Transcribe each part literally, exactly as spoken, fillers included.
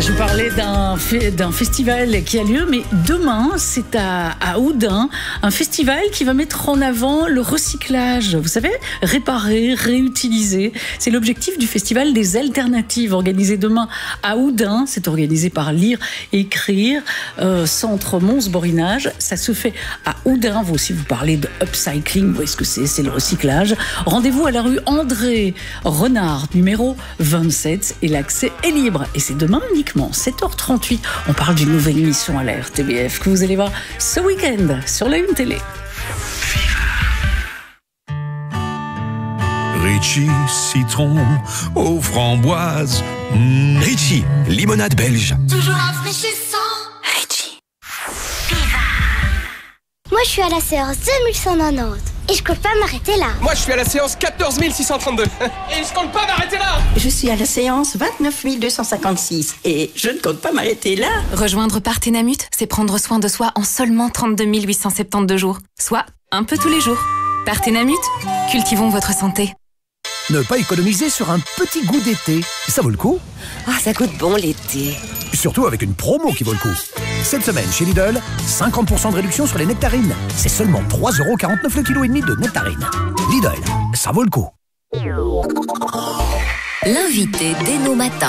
Je vous parlais d'un, d'un festival qui a lieu, mais demain, c'est à, à Houdain, un festival qui va mettre en avant le recyclage. Vous savez, réparer, réutiliser. C'est l'objectif du festival des alternatives, organisé demain à Houdain. C'est organisé par Lire et Écrire, euh, Centre Mons-Borinage. Ça se fait à Houdain. Vous aussi, vous parlez de upcycling. Vous voyez ce que c'est, c'est le recyclage. Rendez-vous à la rue André Renard, numéro vingt-sept. Et l'accès est libre. Et c'est demain uniquement, sept heures trente-huit. On parle d'une nouvelle émission à la R T B F que vous allez voir ce week-end sur la Une Télé. Ritchie, citron aux framboises. Mmh. Ritchie, limonade belge. Toujours rafraîchissant. Ritchie. Moi, je suis à la séance deux mille cent quatre-vingt-dix et je compte pas m'arrêter là. Moi, je suis à la séance quatorze mille six cent trente-deux et je compte pas m'arrêter là. Je suis à la séance vingt-neuf mille deux cent cinquante-six et je ne compte pas m'arrêter là. Rejoindre Partenamut, c'est prendre soin de soi en seulement trente-deux mille huit cent soixante-douze jours, soit un peu tous les jours. Partenamut, cultivons votre santé. Ne pas économiser sur un petit goût d'été, ça vaut le coup. Ah, ça goûte bon l'été. Surtout avec une promo qui vaut le coup. Cette semaine chez Lidl, cinquante pour cent de réduction sur les nectarines. C'est seulement trois euros quarante-neuf le kilo et demi de nectarines. Lidl, ça vaut le coup. L'invité d'Eno Matin.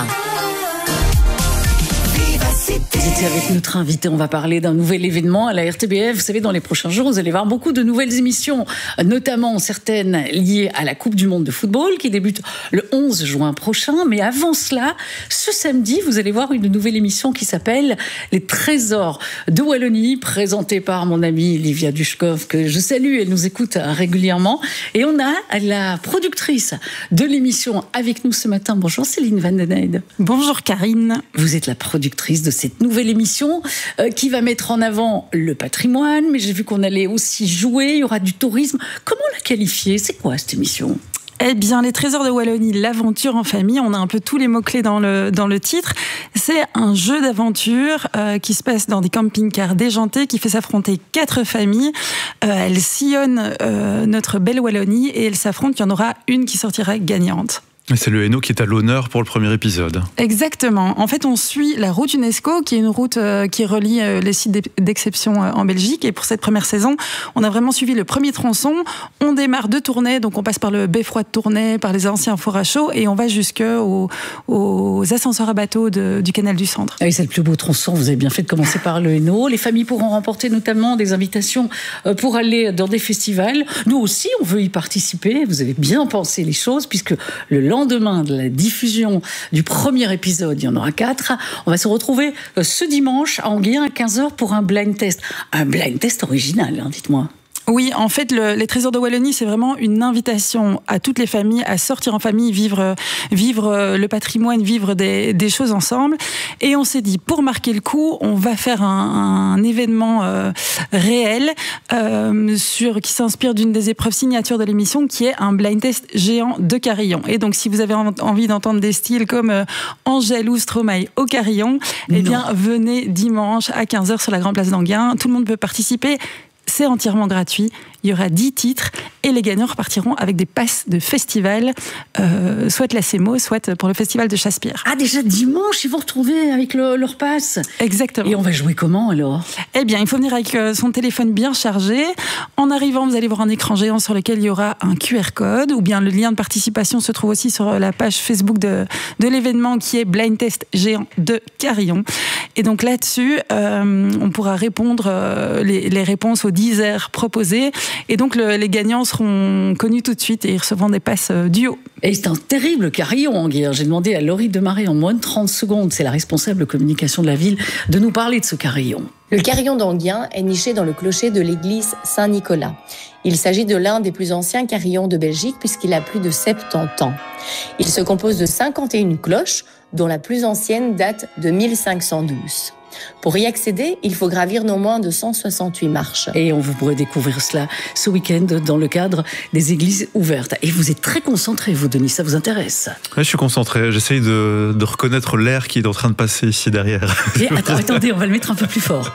Vous étiez avec notre invité, on va parler d'un nouvel événement à la R T B F. Vous savez, dans les prochains jours, vous allez voir beaucoup de nouvelles émissions, notamment certaines liées à la Coupe du Monde de football qui débute le onze juin prochain. Mais avant cela, ce samedi, vous allez voir une nouvelle émission qui s'appelle Les Trésors de Wallonie, présentée par mon amie Livia Dushkov, que je salue, elle nous écoute régulièrement. Et on a la productrice de l'émission avec nous ce matin. Bonjour Céline Van Den Eyde. Bonjour Karine. Vous êtes la productrice de cette nouvelle émission euh, qui va mettre en avant le patrimoine, mais j'ai vu qu'on allait aussi jouer, il y aura du tourisme. Comment la qualifier? C'est quoi cette émission? Eh bien, Les Trésors de Wallonie, l'aventure en famille, on a un peu tous les mots-clés dans le, dans le titre. C'est un jeu d'aventure euh, qui se passe dans des camping-cars déjantés, qui fait s'affronter quatre familles. Euh, elles sillonnent euh, notre belle Wallonie et elles s'affrontent, il y en aura une qui sortira gagnante. C'est le Hainaut qui est à l'honneur pour le premier épisode. Exactement. En fait, on suit la route UNESCO, qui est une route euh, qui relie euh, les sites d'exception euh, en Belgique. Et pour cette première saison, on a vraiment suivi le premier tronçon. On démarre de Tournai, donc on passe par le beffroi de Tournai, par les anciens fours à chaud, et on va jusqu'aux aux ascenseurs à bateau de, du canal du Centre. Ah oui, c'est le plus beau tronçon. Vous avez bien fait de commencer par le Hainaut. Les familles pourront remporter notamment des invitations pour aller dans des festivals. Nous aussi, on veut y participer. Vous avez bien pensé les choses, puisque le lendemain de la diffusion du premier épisode, il y en aura quatre, on va se retrouver ce dimanche à Enghien à quinze heures pour un blind test. Un blind test original, hein, dites-moi. Oui, en fait, le, les Trésors de Wallonie, c'est vraiment une invitation à toutes les familles à sortir en famille, vivre, vivre le patrimoine, vivre des, des choses ensemble. Et on s'est dit, pour marquer le coup, on va faire un, un événement euh, réel euh, sur, qui s'inspire d'une des épreuves signatures de l'émission, qui est un blind test géant de carillon. Et donc, si vous avez envie d'entendre des styles comme euh, Angèle ou Stromae au carillon, eh bien, venez dimanche à quinze heures sur la Grande Place d'Enghien. Tout le monde peut participer. C'est entièrement gratuit. Il y aura dix titres et les gagnants repartiront avec des passes de festival, euh, soit la CEMO, soit pour le festival de Chassepierre. Ah, déjà dimanche, ils vont retrouver avec le, leur passe. Exactement. Et on va jouer comment alors? Eh bien, il faut venir avec son téléphone bien chargé. En arrivant, vous allez voir un écran géant sur lequel il y aura un Q R code, ou bien le lien de participation se trouve aussi sur la page Facebook de, de l'événement qui est Blind Test géant de Carillon. Et donc là-dessus, euh, on pourra répondre euh, les, les réponses aux dix aires proposées. Et donc le, les gagnants seront connus tout de suite et ils recevront des passes euh, duo. Et c'est un terrible carillon, Enghien. J'ai demandé à Laurie Demaré en moins de trente secondes, c'est la responsable communication de la ville, de nous parler de ce carillon. Le carillon d'Enghien est niché dans le clocher de l'église Saint-Nicolas. Il s'agit de l'un des plus anciens carillons de Belgique puisqu'il a plus de soixante-dix ans. Il se compose de cinquante et une cloches, dont la plus ancienne date de mille cinq cent douze. Pour y accéder, il faut gravir non moins de cent soixante-huit marches. Et on vous pourrez découvrir cela ce week-end dans le cadre des églises ouvertes. Et vous êtes très concentré, vous, Denis, ça vous intéresse? Oui, je suis concentré. J'essaye de, de reconnaître l'air qui est en train de passer ici derrière. Et attends, attendez, on va le mettre un peu plus fort.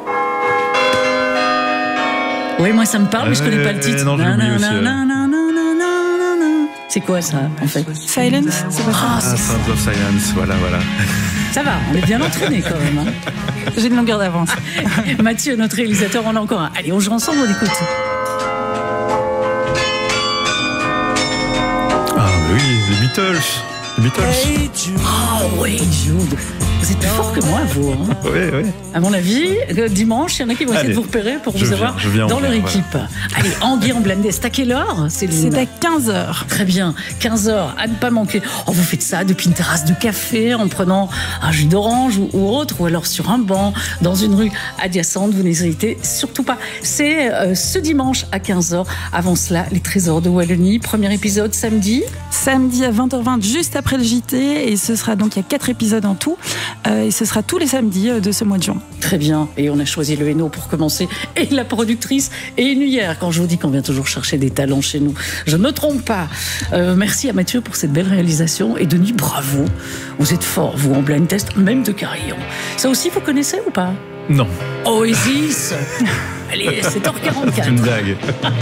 Oui, moi ça me parle, mais je connais pas le titre. Non, je l'oublie aussi. C'est quoi ça, en fait? Silence, c'est pas ça. Ah, Sounds of Silence, voilà, voilà. Ça va, on est bien entraînés quand même. Hein. J'ai une longueur d'avance. Mathieu, notre réalisateur, on a encore un. Allez, on joue ensemble, on écoute. Ah, mais oui, les Beatles. Les Beatles. Oh oui, Jude. Vous êtes plus fort que moi, vous. Hein. Oui, oui. À mon avis, dimanche, il y en a qui vont essayer Allez, de vous repérer pour vous viens, avoir viens, dans leur viens, équipe. Voilà. Allez, Anguille en blind test. À quelle heure, Céline? C'est à quinze heures. Très bien, quinze heures, à ne pas manquer. Oh, vous faites ça depuis une terrasse de café, en prenant un jus d'orange ou, ou autre, ou alors sur un banc, dans une rue adjacente. Vous n'hésitez surtout pas. C'est euh, ce dimanche à quinze heures. Avant cela, les Trésors de Wallonie. Premier épisode samedi. Samedi à vingt heures vingt, juste après le J T. Et ce sera donc, il y a quatre épisodes en tout. Euh, et ce sera tous les samedis de ce mois de juin. Très bien. Et on a choisi le Hainaut pour commencer. Et la productrice est venue hier. Quand je vous dis qu'on vient toujours chercher des talents chez nous, je ne me trompe pas. Euh, merci à Mathieu pour cette belle réalisation. Et Denis, bravo. Vous êtes fort, vous, en blind test, même de carillon. Ça aussi, vous connaissez ou pas? Non. Oasis. Allez, sept heures quarante-quatre. C'est une blague.